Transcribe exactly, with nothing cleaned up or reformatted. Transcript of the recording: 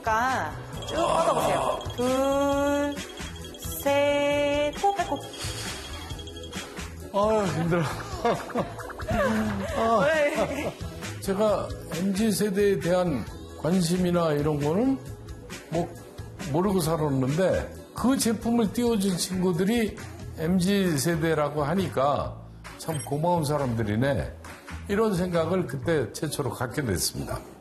되니까 쭉 뻗어보세요. 둘, 셋, 호흡 뺏고. 아 힘들어. 아, 왜? 제가 엠지 세대에 대한 관심이나 이런 거는 뭐 모르고 살았는데 그 제품을 띄워준 친구들이 엠지 세대라고 하니까 참 고마운 사람들이네. 이런 생각을 그때 최초로 갖게 됐습니다.